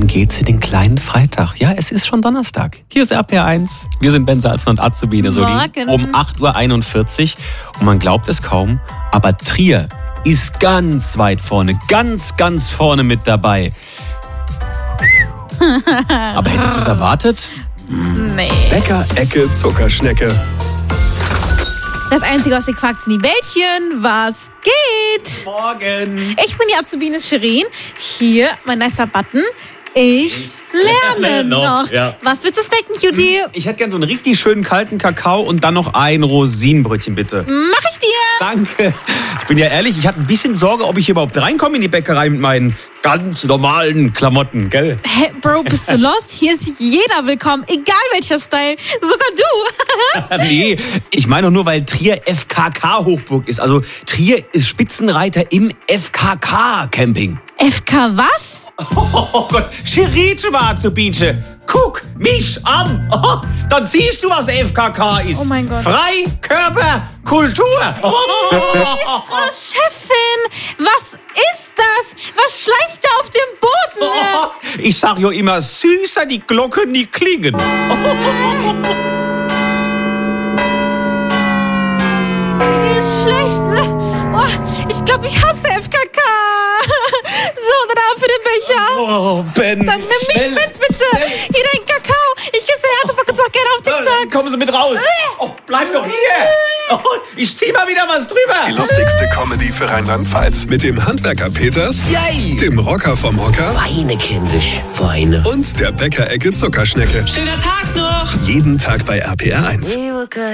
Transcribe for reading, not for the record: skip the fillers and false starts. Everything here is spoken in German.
dann geht's in den kleinen Freitag. Ja, es ist schon Donnerstag. Hier ist RPR1. Wir sind Ben Salzen und Azubine Soli. Um 8.41 Uhr. Und man glaubt es kaum, aber Trier ist ganz weit vorne. Ganz, ganz vorne mit dabei. Aber hättest du es erwartet? Nee. Bäcker-Ecke Zuckerschnecke. Das Einzige, was ihr fragt, sind die Bällchen. Was geht? Morgen. Ich bin die Azubine Shirin. Hier, mein nicer Button. Ich lerne noch. Ja. Was willst du snacken, Cutie? Ich hätte gern so einen richtig schönen kalten Kakao und dann noch ein Rosinenbrötchen, bitte. Mach ich dir. Danke. Ich bin ja ehrlich, ich hatte ein bisschen Sorge, ob ich hier überhaupt reinkomme in die Bäckerei mit meinen ganz normalen Klamotten, gell? Hä, Bro, bist du lost? Hier ist jeder willkommen, egal welcher Style. Sogar du. Nee, ich meine doch nur, weil Trier FKK-Hochburg ist. Also Trier ist Spitzenreiter im FKK-Camping. FK was? Oh Gott, Schirice war zu Beache. Guck mich an. Oh, dann siehst du, was FKK ist. Oh mein Gott. Frei, Körper, Kultur. Frau Chefin, was ist das? Was schleift da auf dem Boden? Oh, ich sag ja immer, süßer die Glocken, die klingen. Mir ist schlecht. Oh, ich glaube, ich hasse FKK. So, da für den Becher. Oh, Ben. Dann nimm mich mit, bitte. Hier dein Kakao. Ich küsse Herz und auch gerne auf den Sack. Kommen Sie mit raus. Oh, bleib doch hier. Oh, ich zieh mal wieder was drüber. Die lustigste Comedy für Rheinland-Pfalz. Mit dem Handwerker Peters, Yay. dem Rocker vom Hocker Weine, kindisch, Weine. und der Bäcker-Ecke Zuckerschnecke. Schöner Tag noch. Jeden Tag bei RPR1.